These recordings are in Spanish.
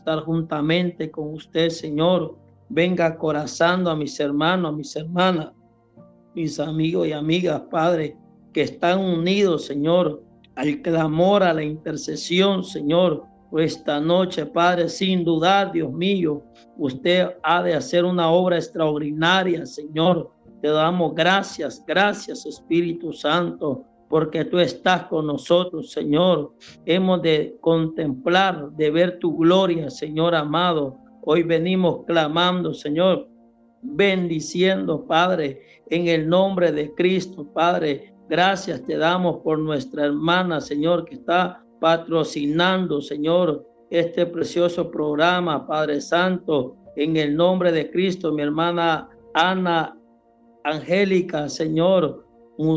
estar juntamente con usted, Señor. Venga acorazando a mis hermanos, a mis hermanas, mis amigos y amigas, Padre, que están unidos, Señor, al clamor, a la intercesión, Señor, por esta noche, Padre, sin dudar, Dios mío, usted ha de hacer una obra extraordinaria, Señor. Te damos gracias, gracias, Espíritu Santo, porque tú estás con nosotros, Señor. Hemos de contemplar, de ver tu gloria, Señor amado. Hoy venimos clamando, Señor, bendiciendo, Padre, en el nombre de Cristo, Padre. Gracias te damos por nuestra hermana, Señor, que está patrocinando, Señor, este precioso programa, Padre Santo, en el nombre de Cristo, mi hermana Ana Angélica, Señor,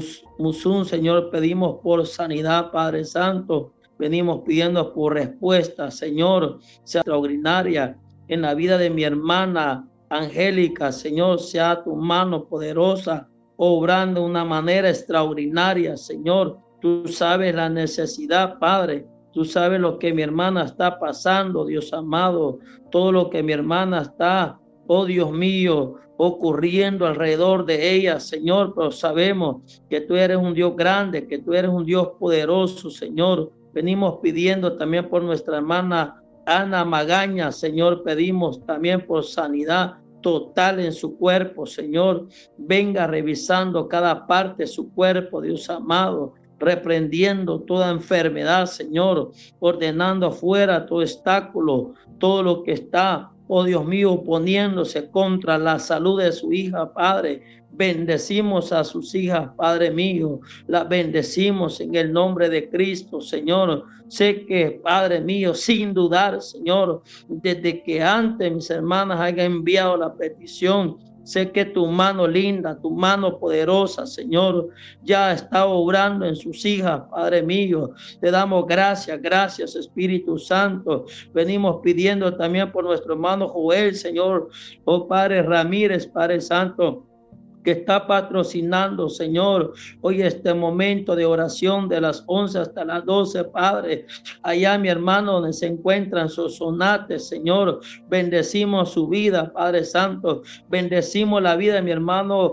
Musun, Señor, pedimos por sanidad, Padre Santo, venimos pidiendo por respuesta, Señor, sea extraordinaria en la vida de mi hermana Angélica, Señor, sea tu mano poderosa, obrando de una manera extraordinaria, Señor. Tú sabes la necesidad, Padre. Tú sabes lo que mi hermana está pasando, Dios amado. Todo lo que mi hermana está, oh Dios mío, ocurriendo alrededor de ella, Señor. Pero sabemos que tú eres un Dios grande, que tú eres un Dios poderoso, Señor. Venimos pidiendo también por nuestra hermana Ana Magaña, Señor. Pedimos también por sanidad total en su cuerpo, Señor. Venga revisando cada parte de su cuerpo, Dios amado, reprendiendo toda enfermedad, Señor, ordenando afuera todo obstáculo, todo lo que está, oh Dios mío, poniéndose contra la salud de su hija, Padre. Bendecimos a sus hijas, Padre mío, las bendecimos en el nombre de Cristo, Señor. Sé que, Padre mío, sin dudar, Señor, desde que antes mis hermanas hayan enviado la petición, sé que tu mano linda, tu mano poderosa, Señor, ya está obrando en sus hijas, Padre mío. Te damos gracias, gracias, Espíritu Santo. Venimos pidiendo también por nuestro hermano Joel, Señor, oh Padre Ramírez, Padre Santo, que está patrocinando, Señor, hoy este momento de oración de las 11 hasta las 12, Padre. Allá mi hermano donde se encuentran sus sonates, Señor, bendecimos su vida, Padre Santo, bendecimos la vida de mi hermano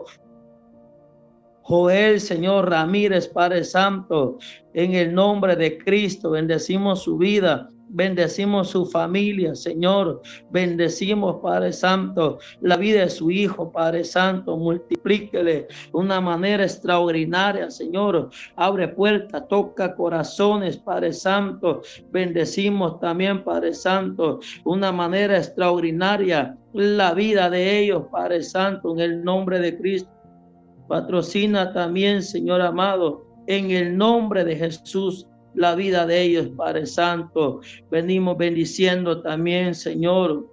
Joel, Señor Ramírez, Padre Santo, en el nombre de Cristo, bendecimos su vida. Bendecimos su familia, Señor. Bendecimos, Padre Santo, la vida de su hijo, Padre Santo. Multiplíquele de una manera extraordinaria, Señor. Abre puertas, toca corazones, Padre Santo. Bendecimos también, Padre Santo, una manera extraordinaria la vida de ellos, Padre Santo, en el nombre de Cristo. Patrocina también, Señor amado, en el nombre de Jesús, la vida de ellos, Padre Santo. Venimos bendiciendo también, Señor.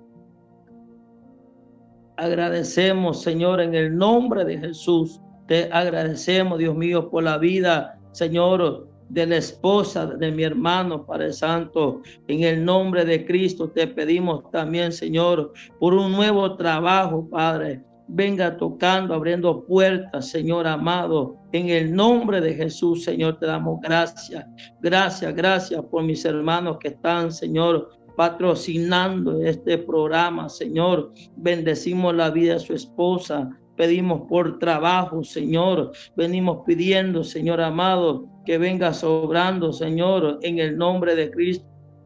Agradecemos, Señor, en el nombre de Jesús. Te agradecemos, Dios mío, por la vida, Señor, de la esposa de mi hermano, Padre Santo. En el nombre de Cristo te pedimos también, Señor, por un nuevo trabajo, Padre. Venga tocando, abriendo puertas, Señor amado. En el nombre de Jesús, Señor, te damos gracias. Gracias, gracias por mis hermanos que están, Señor, patrocinando este programa, Señor. Bendecimos la vida de su esposa. Pedimos por trabajo, Señor. Venimos pidiendo, Señor amado, que venga sobrando, Señor, en el nombre de Cristo.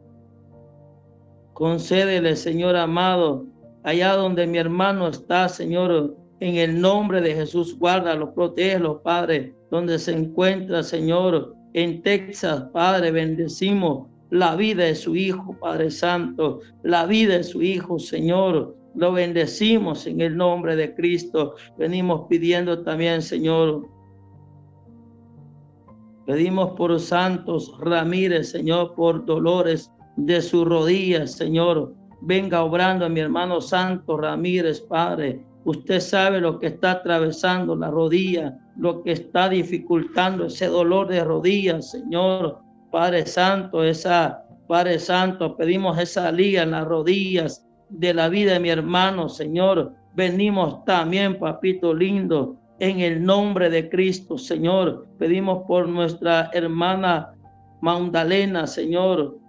Concédele, Señor amado, allá donde mi hermano está, Señor, en el nombre de Jesús, guárdalo, protégelo, Padre, donde se encuentra, Señor, en Texas, Padre, bendecimos la vida de su hijo, Padre Santo, la vida de su hijo, Señor, lo bendecimos en el nombre de Cristo. Venimos pidiendo también, Señor, pedimos por Santos Ramírez, Señor, por dolores de sus rodillas, Señor. Venga obrando a mi hermano Santos Ramírez, Padre. Usted sabe lo que está atravesando la rodilla, lo que está dificultando ese dolor de rodillas, Señor. Padre Santo, Padre Santo, pedimos esa liga en las rodillas de la vida de mi hermano, Señor. Venimos también, papito lindo, en el nombre de Cristo, Señor. Pedimos por nuestra hermana Magdalena, Señor.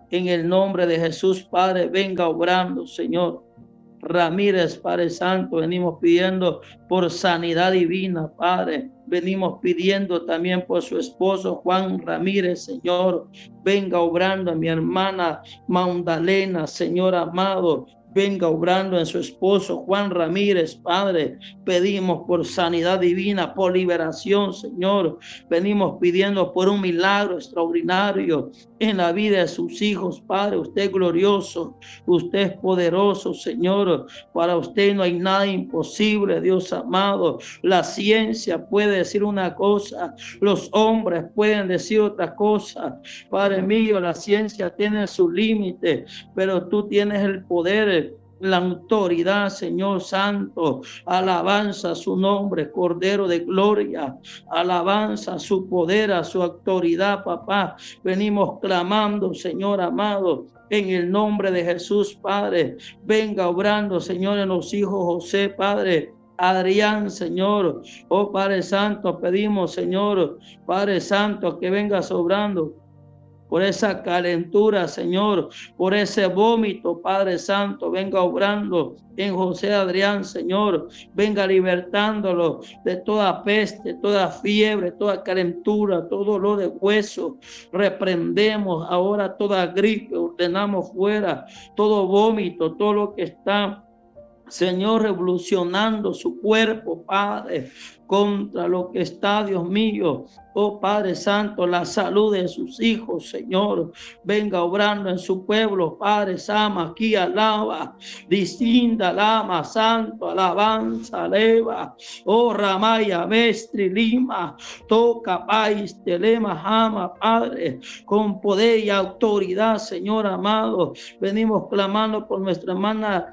En el nombre de Jesús, Padre, venga obrando, Señor. Ramírez, Padre Santo, venimos pidiendo por sanidad divina, Padre. Venimos pidiendo también por su esposo Juan Ramírez, Señor. Venga obrando en mi hermana Magdalena, Señor amado. Venga obrando en su esposo Juan Ramírez, Padre. Pedimos por sanidad divina, por liberación, Señor. Venimos pidiendo por un milagro extraordinario en la vida de sus hijos, Padre. Usted es glorioso, usted es poderoso, Señor. Para usted no hay nada imposible, Dios amado. La ciencia puede decir una cosa, los hombres pueden decir otra cosa. Padre mío, la ciencia tiene su límite, pero tú tienes el poder, la autoridad, Señor Santo. Alabanza a su nombre, Cordero de Gloria. Alabanza a su poder, a su autoridad, papá. Venimos clamando, Señor amado, en el nombre de Jesús, Padre. Venga obrando, Señor, en los hijos José, Padre. Adrián, Señor. Oh Padre Santo, pedimos, Señor, Padre Santo, que venga sobrando por esa calentura, Señor, por ese vómito, Padre Santo, venga obrando en José Adrián, Señor, venga libertándolo de toda peste, toda fiebre, toda calentura, todo dolor de hueso. Reprendemos ahora toda gripe, ordenamos fuera todo vómito, todo lo que está, Señor, revolucionando su cuerpo, Padre, contra lo que está, Dios mío. Oh Padre Santo, la salud de sus hijos, Señor, venga obrando en su pueblo, Padre Sama, aquí alaba, distinta, alama, santo, alabanza, aleva, oh Ramaya, Mestri, Lima, toca, país, telema, jama, Padre, con poder y autoridad, Señor amado, venimos clamando por nuestra hermana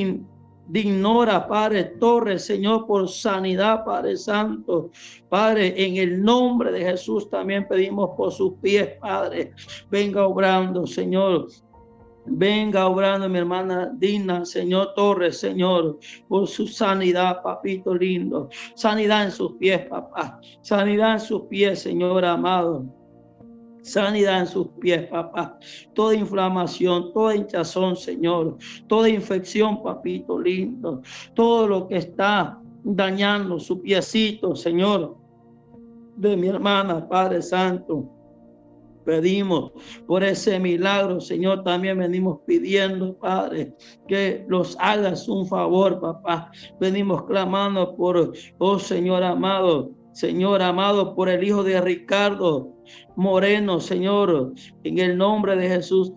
Dignora, Padre Torres, Señor, por sanidad, Padre Santo. Padre, en el nombre de Jesús también pedimos por sus pies, Padre. Venga obrando, Señor. Venga obrando mi hermana Dina, Señor Torres, Señor, por su sanidad, papito lindo. Sanidad en sus pies, papá. Sanidad en sus pies, Señor amado. Sanidad en sus pies, papá. Toda inflamación, toda hinchazón, Señor. Toda infección, papito lindo. Todo lo que está dañando su piecito, Señor, de mi hermana, Padre Santo. Pedimos por ese milagro, Señor. También venimos pidiendo, Padre, que los hagas un favor, papá. Venimos clamando por, oh Señor amado, por el hijo de Ricardo Moreno, Señor, en el nombre de Jesús.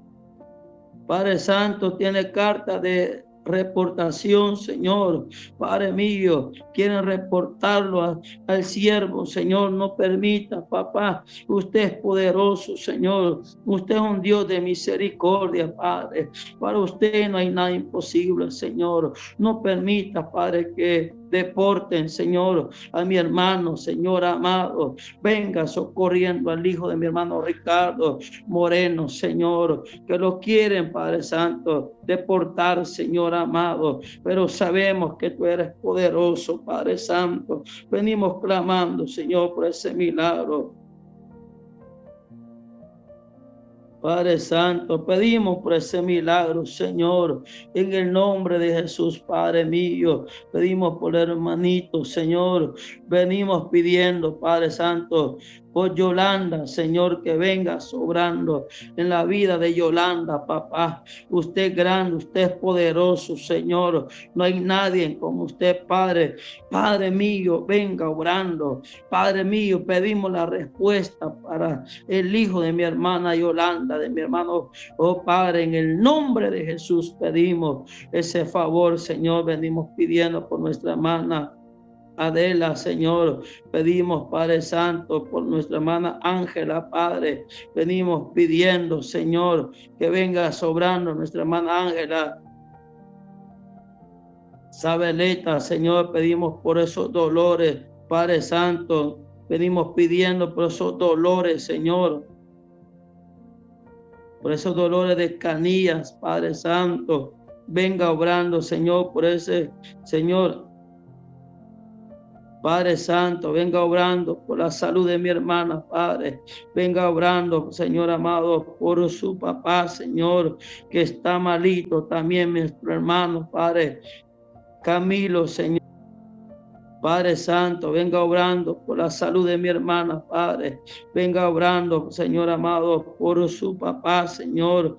Padre Santo, tiene carta de reportación, Señor. Padre mío, quieren reportarlo al siervo, Señor. No permita, papá. Usted es poderoso, Señor. Usted es un Dios de misericordia, Padre. Para usted no hay nada imposible, Señor. No permita, Padre, que deporten, Señor, a mi hermano, Señor amado. Venga socorriendo al hijo de mi hermano Ricardo Moreno, Señor, que lo quieren, Padre Santo, deportar, Señor amado. Pero sabemos que tú eres poderoso, Padre Santo. Venimos clamando, Señor, por ese milagro. Padre Santo, pedimos por ese milagro, Señor, en el nombre de Jesús, Padre mío. Pedimos por el hermanito, Señor. Venimos pidiendo, Padre Santo, por Yolanda, Señor, que venga sobrando en la vida de Yolanda, papá. Usted es grande, usted es poderoso, Señor. No hay nadie como usted, Padre. Padre mío, venga obrando. Padre mío, pedimos la respuesta para el hijo de mi hermana Yolanda, de mi hermano, oh Padre, en el nombre de Jesús pedimos ese favor, Señor. Venimos pidiendo por nuestra hermana Adela, Señor. Pedimos, Padre Santo, por nuestra hermana Ángela, Padre. Venimos pidiendo, Señor, que venga sobrando nuestra hermana Ángela Sabeleta, Señor. Pedimos por esos dolores, Padre Santo. Venimos pidiendo por esos dolores, Señor. Por esos dolores de canillas, Padre Santo. Venga obrando, Señor, por ese, Señor, Padre Santo, venga obrando por la salud de mi hermana, Padre. Venga obrando, Señor amado, por su papá, Señor, que está malito. También nuestro hermano, Padre Camilo, Señor. Padre Santo, venga obrando por la salud de mi hermana, Padre. Venga obrando, Señor amado, por su papá, Señor,